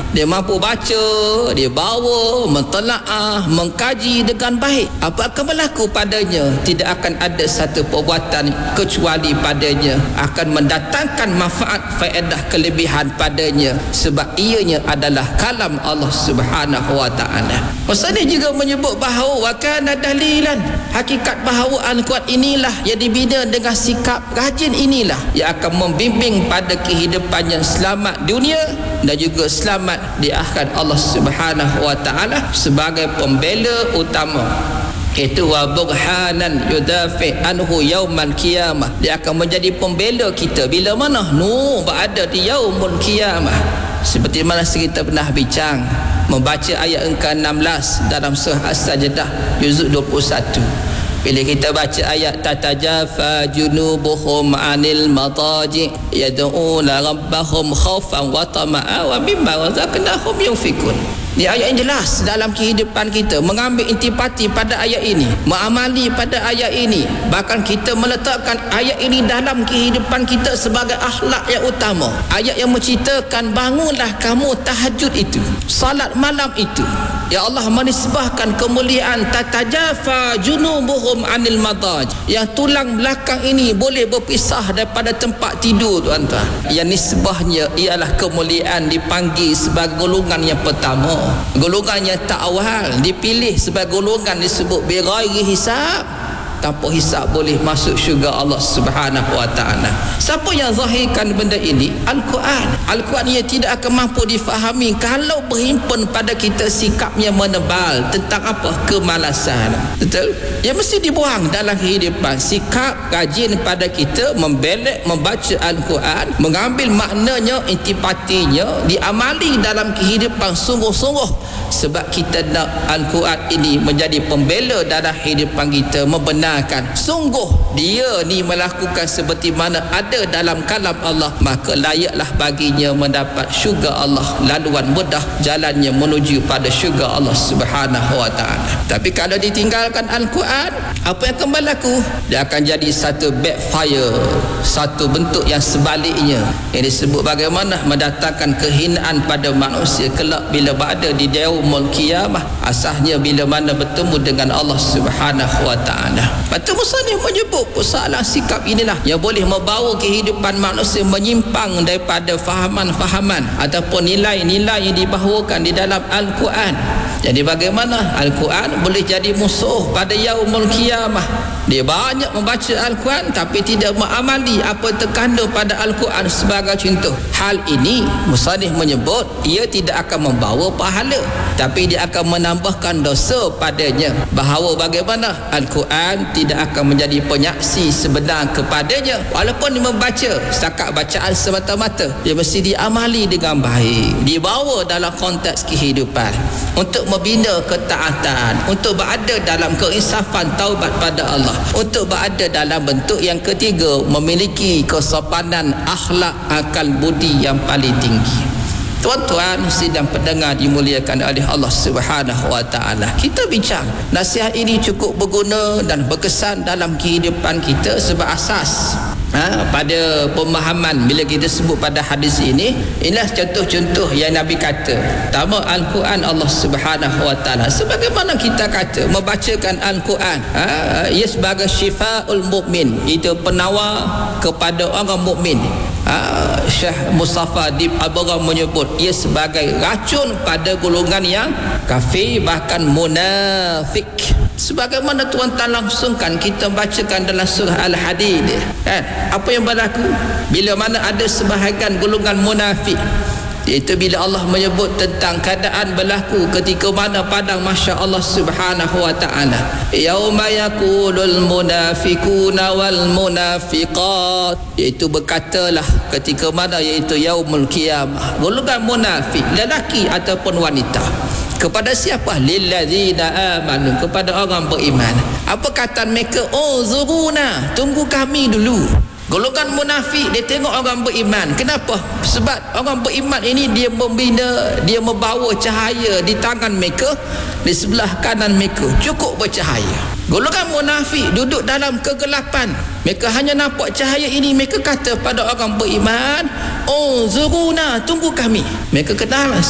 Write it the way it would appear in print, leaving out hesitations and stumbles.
Dia mampu baca, dia bawa, mentelaah, mengkaji dengan baik. Apa akan berlaku padanya? Tidak akan ada satu perbuatan kecuali padanya akan mendatangkan manfaat, faedah, kelebihan padanya, sebab ianya adalah kalam Allah Subhanahu wa taala. Maksudnya juga menyebut bahawa wakana dalilan, hakikat bahawa Al-Quran inilah yang dibina dengan sikap rajin inilah yang akan membimbing pada kehidupan yang selamat dunia dan juga selamat di akhirat Allah Subhanahu wa taala sebagai pembela utama. Itu wa burhanan yudafi anhu yaumal qiyamah. Dia akan menjadi pembela kita bila mana berada di yaumul qiyamah. Seperti mana kita pernah bincang membaca ayat ke-16 dalam surah As-Sajdah juzuk 21. Bila kita baca ayat tatajafa junubuhum anil mataji yad'una rabbahum khaufan wa tama'a wa mimma razaqnahum yunfikun. Ini ayat yang jelas dalam kehidupan kita, mengambil intipati pada ayat ini, mengamali pada ayat ini, bahkan kita meletakkan ayat ini dalam kehidupan kita sebagai akhlak yang utama. Ayat yang menceritakan bangunlah kamu tahajud itu, salat malam itu. Ya Allah menisbahkan kemuliaan tatajafa junubuhum anil madaj, yang tulang belakang ini boleh berpisah daripada tempat tidur, tuan-tuan. Yang nisbahnya ialah kemuliaan, dipanggil sebagai golongan yang pertama, golongan yang tak awal, dipilih sebagai golongan disebut bighairi hisab. Tanpa hisab boleh masuk syurga Allah Subhanahu wa taala. Siapa yang zahirkan benda ini? Al-Quran. Al-Quran ia tidak akan mampu difahami kalau berhimpun pada kita sikapnya menebal tentang apa? Kemalasan. Betul? Ia mesti dibuang dalam kehidupan. Sikap rajin pada kita membelek membaca Al-Quran, mengambil maknanya, intipatinya, diamali dalam kehidupan sungguh-sungguh, sebab kita nak Al-Quran ini menjadi pembela dalam kehidupan kita, membenarkan sungguh dia ni melakukan seperti mana ada dalam kalam Allah, maka layaklah baginya mendapat syurga Allah, laluan mudah jalannya menuju pada syurga Allah Subhanahu wa taala. Tapi kalau ditinggalkan Al-Quran, apa yang akan berlaku? Dia akan jadi satu backfire, satu bentuk yang sebaliknya, yang disebut bagaimana mendatangkan kehinaan pada manusia kelak bila berada di yaumul qiyamah, asahnya bila mana bertemu dengan Allah Subhanahu wa taala. Batu musannif menyebut persoalan sikap inilah yang boleh membawa kehidupan manusia menyimpang daripada fahaman-fahaman ataupun nilai-nilai yang dibahawakan di dalam Al-Quran. Jadi bagaimana Al-Quran boleh jadi musuh pada yaumul qiyamah? Dia banyak membaca Al-Quran tapi tidak mengamali apa terkandung pada Al-Quran sebagai contoh. Hal ini musannif menyebut ia tidak akan membawa pahala, tapi dia akan menambahkan dosa padanya. Bahawa bagaimana Al-Quran tidak akan menjadi penyaksi sebenar kepadanya, walaupun dia membaca setakat bacaan semata-mata. Dia mesti diamali dengan baik, dibawa dalam konteks kehidupan untuk membina ketaatan, untuk berada dalam keinsafan taubat pada Allah, untuk berada dalam bentuk yang ketiga, memiliki kesopanan akhlak, akal budi yang paling tinggi. Tuan-tuan sidang pendengar dimuliakan oleh Allah Subhanahu wa taala, kita bincang nasihat ini cukup berguna dan berkesan dalam kehidupan kita sebab asas pada pemahaman bila kita sebut pada hadis ini. Inilah contoh-contoh yang Nabi kata. Pertama, Al-Quran Allah Subhanahu wa taala, sebagaimana kita kata membacakan Al-Quran ia sebagai syifaul mukmin, itu penawar kepada orang mukmin. Syekh Mustafa Dib Abraham menyebut ia sebagai racun pada golongan yang kafir, bahkan munafik. Sebagaimana tuan-tuan langsungkan kita bacakan dalam surah Al-Hadid, apa yang berlaku bila mana ada sebahagian golongan munafik, iaitu bila Allah menyebut tentang keadaan berlaku ketika mana padang mahsyar Allah Subhanahu wa taala, yauma yaqulul munafiquna wal munafiqat, iaitu berkatalah ketika mana, iaitu yaumul qiyamah, golongan munafik lelaki ataupun wanita, kepada siapa? Lilladzina amanu, kepada orang beriman. Apa kata mereka? Oh zuruna, tunggu kami dulu. Golongan munafik dia tengok orang beriman. Kenapa? Sebab orang beriman ini dia membina, dia membawa cahaya di tangan mereka, di sebelah kanan mereka cukup bercahaya. Golongan munafik duduk dalam kegelapan, mereka hanya nampak cahaya ini. Mereka kata pada orang beriman, oh zuruna, tunggu kami. Mereka kenal